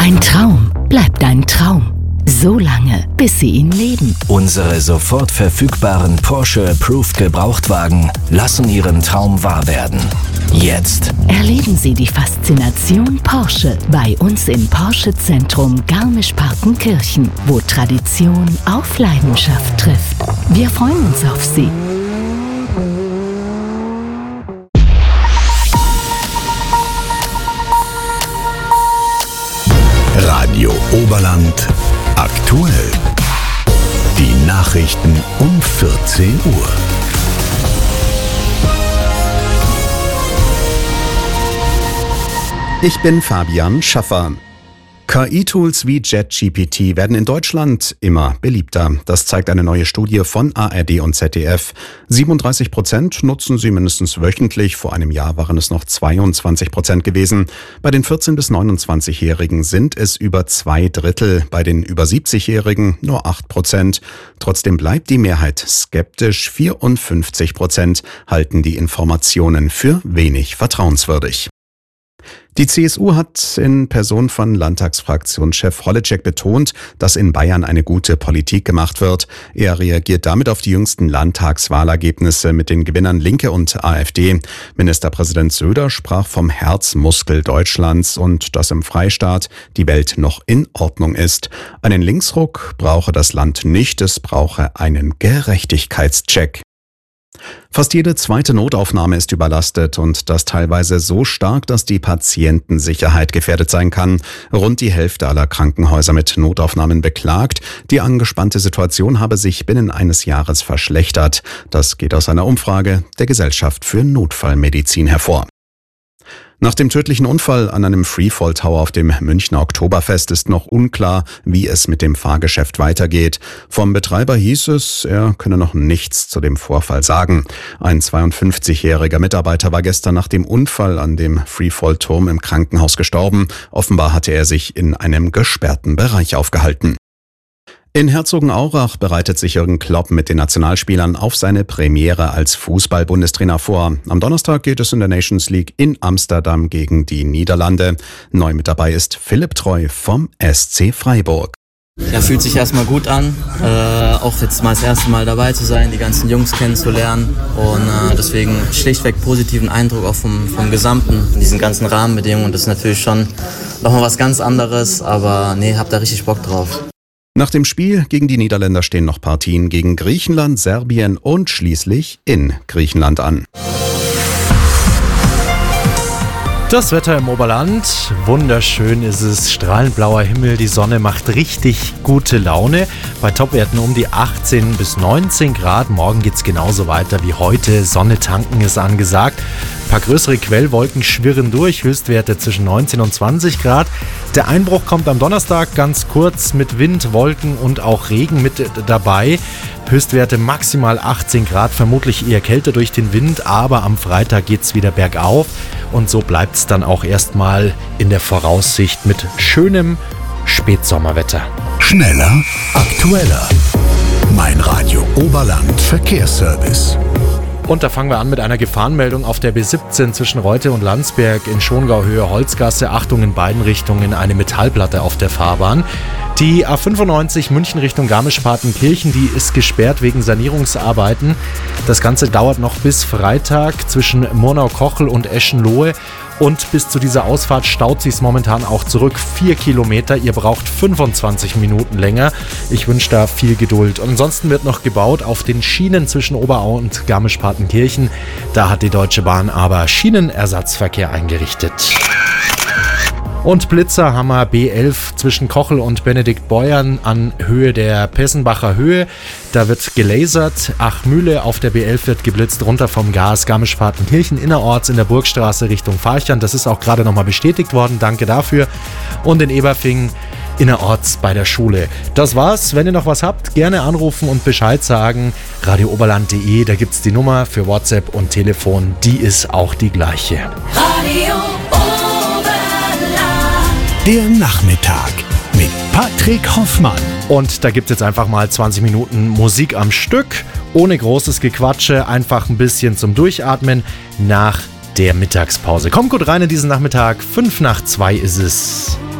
Ein Traum bleibt ein Traum. So lange, bis Sie ihn leben. Unsere sofort verfügbaren Porsche Approved Gebrauchtwagen lassen Ihren Traum wahr werden. Jetzt Erleben Sie die Faszination Porsche bei uns im Porsche Zentrum Garmisch-Partenkirchen, wo Tradition auf Leidenschaft trifft. Wir freuen uns auf Sie. Radio Oberland aktuell. Die Nachrichten um 14 Uhr. Ich bin Fabian Schaffer. KI-Tools wie JetGPT werden in Deutschland immer beliebter. Das zeigt eine neue Studie von ARD und ZDF. 37% nutzen sie mindestens wöchentlich. Vor einem Jahr waren es noch 22% gewesen. Bei den 14- bis 29-Jährigen sind es über 2/3. Bei den über 70-Jährigen nur 8%. Trotzdem bleibt die Mehrheit skeptisch. 54% halten die Informationen für wenig vertrauenswürdig. Die CSU hat in Person von Landtagsfraktionschef Holleczek betont, dass in Bayern eine gute Politik gemacht wird. Er reagiert damit auf die jüngsten Landtagswahlergebnisse mit den Gewinnern Linke und AfD. Ministerpräsident Söder sprach vom Herzmuskel Deutschlands und dass im Freistaat die Welt noch in Ordnung ist. Einen Linksruck brauche das Land nicht, es brauche einen Gerechtigkeitscheck. Fast jede zweite Notaufnahme ist überlastet und das teilweise so stark, dass die Patientensicherheit gefährdet sein kann. Rund die Hälfte aller Krankenhäuser mit Notaufnahmen beklagt, die angespannte Situation habe sich binnen eines Jahres verschlechtert. Das geht aus einer Umfrage der Gesellschaft für Notfallmedizin hervor. Nach dem tödlichen Unfall an einem Freefall Tower auf dem Münchner Oktoberfest ist noch unklar, wie es mit dem Fahrgeschäft weitergeht. Vom Betreiber hieß es, er könne noch nichts zu dem Vorfall sagen. Ein 52-jähriger Mitarbeiter war gestern nach dem Unfall an dem Freefall-Turm im Krankenhaus gestorben. Offenbar hatte er sich in einem gesperrten Bereich aufgehalten. In Herzogenaurach bereitet sich Jürgen Klopp mit den Nationalspielern auf seine Premiere als Fußball-Bundestrainer vor. Am Donnerstag geht es in der Nations League in Amsterdam gegen die Niederlande. Neu mit dabei ist Philipp Treu vom SC Freiburg. Ja, fühlt sich erstmal gut an, auch jetzt mal das erste Mal dabei zu sein, die ganzen Jungs kennenzulernen und deswegen schlichtweg positiven Eindruck auch vom Gesamten, in diesen ganzen Rahmenbedingungen. Das ist natürlich schon nochmal was ganz anderes, aber hab da richtig Bock drauf. Nach dem Spiel gegen die Niederländer stehen noch Partien gegen Griechenland, Serbien und schließlich in Griechenland an. Das Wetter im Oberland, wunderschön ist es, strahlend blauer Himmel, die Sonne macht richtig gute Laune. Bei Topwerten um die 18 bis 19 Grad, morgen geht's genauso weiter wie heute, Sonne tanken ist angesagt. Ein paar größere Quellwolken schwirren durch, Höchstwerte zwischen 19 und 20 Grad. Der Einbruch kommt am Donnerstag ganz kurz mit Wind, Wolken und auch Regen mit dabei. Höchstwerte maximal 18 Grad, vermutlich eher kälter durch den Wind, aber am Freitag geht's wieder bergauf und so bleibt's dann auch erstmal in der Voraussicht mit schönem Spätsommerwetter. Schneller, aktueller. Mein Radio Oberland Verkehrsservice. Und da fangen wir an mit einer Gefahrenmeldung auf der B17 zwischen Reute und Landsberg in Schongau Höhe Holzgasse. Achtung, in beiden Richtungen eine Metallplatte auf der Fahrbahn. Die A95 München Richtung Garmisch-Partenkirchen, die ist gesperrt wegen Sanierungsarbeiten. Das Ganze dauert noch bis Freitag zwischen Murnau-Kochel und Eschenlohe. Und bis zu dieser Ausfahrt staut sich es momentan auch zurück. 4 Kilometer, ihr braucht 25 Minuten länger. Ich wünsche da viel Geduld. Und ansonsten wird noch gebaut auf den Schienen zwischen Oberau und Garmisch-Partenkirchen. Da hat die Deutsche Bahn aber Schienenersatzverkehr eingerichtet. Und Blitzerhammer B11 zwischen Kochel und Benediktbeuern an Höhe der Pessenbacher Höhe. Da wird gelasert. Achmühle auf der B11 wird geblitzt, runter vom Gas. Garmisch-Partenkirchen innerorts in der Burgstraße Richtung Farchern. Das ist auch gerade nochmal bestätigt worden. Danke dafür. Und in Eberfing innerorts bei der Schule. Das war's. Wenn ihr noch was habt, gerne anrufen und Bescheid sagen. radiooberland.de, da gibt's die Nummer für WhatsApp und Telefon. Die ist auch die gleiche. Radio Der Nachmittag mit Patrick Hoffmann. Und da gibt es jetzt einfach mal 20 Minuten Musik am Stück, ohne großes Gequatsche, einfach ein bisschen zum Durchatmen nach der Mittagspause. Kommt gut rein in diesen Nachmittag, 1:55 ist es.